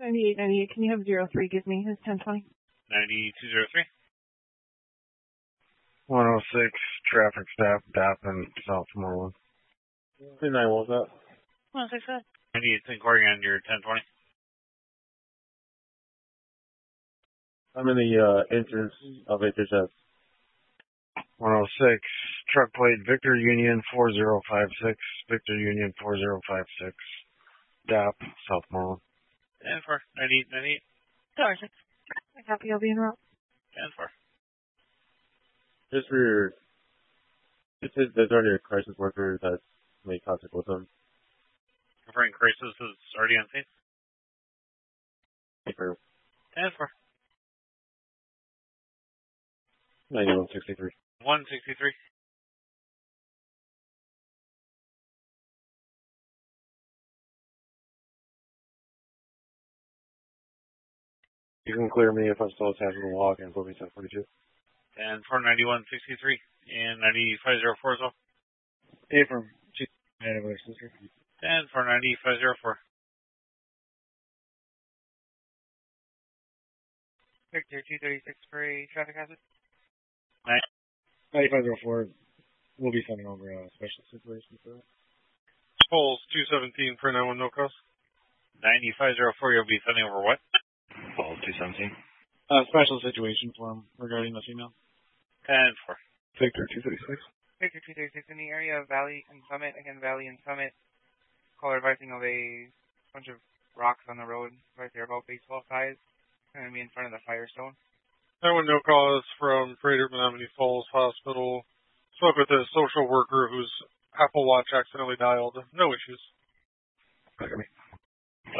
9898, can you have 03 give me his 1020? 9203. 106, traffic stop, Doppin, South Moreland. 29, what was that? 106. 98 inquiring on your 1020. I'm in the entrance of HHS. 106, truck plate Victor Union 4056, Victor Union 4056, DOP, South Moreland. 10-4, 9898. Sorry, 6. I copy, I'll be en route. 10-4. Just for your, there's already a crisis worker that's made contact with them. Confirming crisis is already on scene. Confirm. 10-4. 9163. 163. You can clear me if I'm still attached to the walk and put me 1042. And 49163 and 9504 as well. Hey, from Chief Manager, sister. And 49504. Victor 236 for a traffic hazard. 9504. We'll be sending over a special situation for that. Pulse 217 for 91 no cost. 9504, you'll be sending over what? Pulse 217. Special situation form regarding the female. 10-4. Victor 236. Victor 236 in the area of Valley and Summit. Again, Valley and Summit. Caller advising of a bunch of rocks on the road right there about baseball size. Going to be in front of the Firestone. 91 no cause from Freighter Menominee Falls Hospital. Spoke with a social worker whose Apple Watch accidentally dialed. No issues. Look at me.